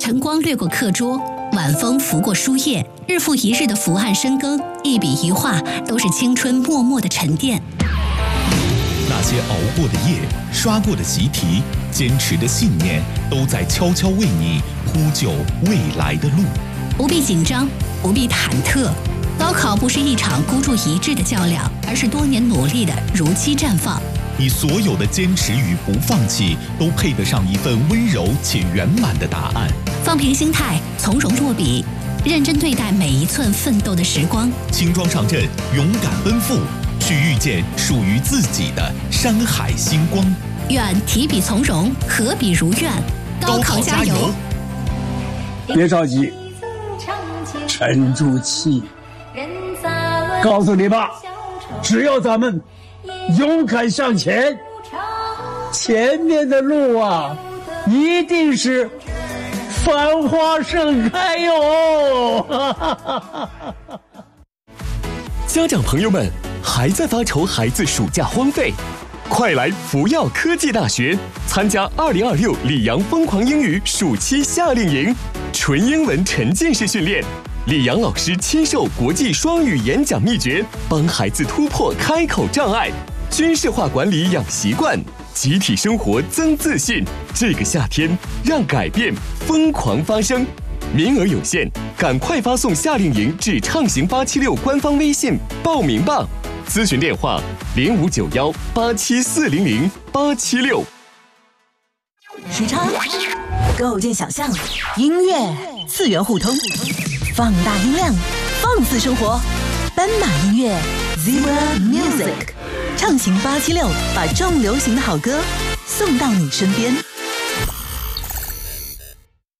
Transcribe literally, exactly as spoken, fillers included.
晨光掠过课桌，晚风拂过书页，日复一日的伏案深耕，一笔一画都是青春默默的沉淀。 那些熬过的夜，刷过的习题，坚持的信念，都在悄悄为你铺就未来的路。 不必紧张，不必忐忑。高考不是一场孤注一掷的较量，而是多年努力的如期绽放。 你所有的坚持与不放弃，都配得上一份温柔且圆满的答案。 放平心态，从容落笔，认真对待每一寸奋斗的时光。 轻装上阵，勇敢奔赴，去遇见属于自己的山海星光。 愿提笔从容，合笔如愿。高考加油！ 别着急，沉住气。告诉你吧，只要咱们勇敢向前，前面的路啊，一定是繁花盛开哟！ 家长朋友们，还在发愁孩子暑假荒废？快来福耀科技大学参加二零二六里昂疯狂英语暑期夏令营，纯英文沉浸式训练。李阳老师亲授国际双语演讲秘诀，帮孩子突破开口障碍，军事化管理养习惯，集体生活增自信。这个夏天，让改变疯狂发生。名额有限，赶快发送夏令营至畅行八七六官方微信报名吧。咨询电话零五九幺八七四零零八七六。 时差，构建想象，音乐次元互通。放大音量，放肆生活，斑马音乐 Zebra Music， 畅行八七六，把重流行的好歌送到你身边。